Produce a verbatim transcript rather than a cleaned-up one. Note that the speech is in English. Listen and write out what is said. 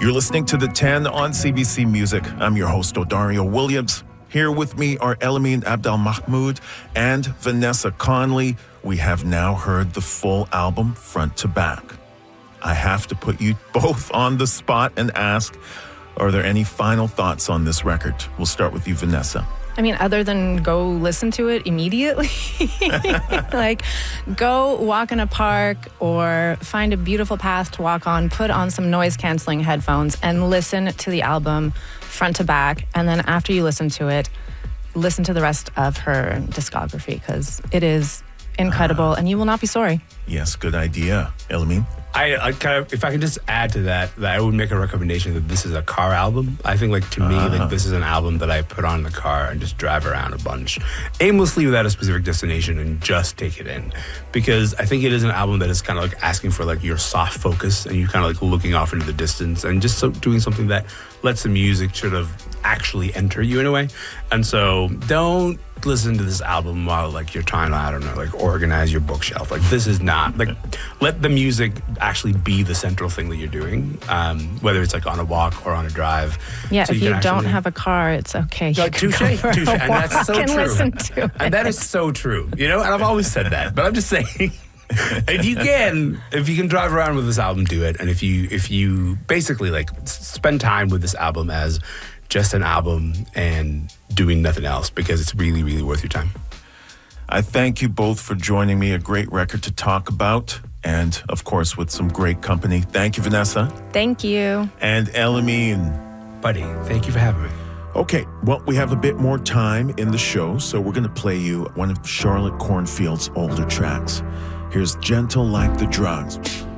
You're listening to The ten on C B C Music. I'm your host, Odario Williams. Here with me are Elamin Abdelmahmoud and Vanessa Conley. We have now heard the full album front to back. I have to put you both on the spot and ask, are there any final thoughts on this record? We'll start with you, Vanessa. I mean, other than go listen to it immediately, like go walk in a park or find a beautiful path to walk on, put on some noise-canceling headphones and listen to the album front to back. And then after you listen to it, listen to the rest of her discography because it is incredible uh, and you will not be sorry. Yes, good idea. Elamin? I, I kind of, if I can just add to that, that I would make a recommendation that this is a car album. I think, like, to me, uh-huh. like, this is an album that I put on in the car and just drive around a bunch, aimlessly without a specific destination and just take it in. Because I think it is an album that is kind of like asking for, like, your soft focus and you kind of like looking off into the distance and just so, doing something that lets the music sort of actually enter you in a way. And so don't listen to this album while, like, you're trying to, I don't know, like, organize your bookshelf. Like, this is not, like, let the music actually be the central thing that you're doing, um, whether it's, like, on a walk or on a drive. Yeah, so if you, you can don't actually, have a car, it's okay. No, you can touche, go for touche, a and that's so walk and true. listen to it. And that is so true, you know? And I've always said that, but I'm just saying, if you can, if you can drive around with this album, do it. And if you, if you basically, like, spend time with this album as just an album and doing nothing else, because it's really, really worth your time. I thank you both for joining me. A great record to talk about, and of course with some great company. Thank you, Vanessa. Thank you. And Elamin. Buddy, thank you for having me. Okay, well, we have a bit more time in the show, so we're going to play you one of Charlotte Cornfield's older tracks. Here's Gentle Like the Drugs.